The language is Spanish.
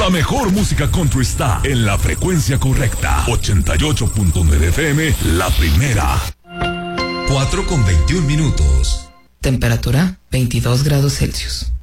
La mejor música country está en la frecuencia correcta. 88.9 FM, la primera. 4:21. Temperatura 22 grados Celsius.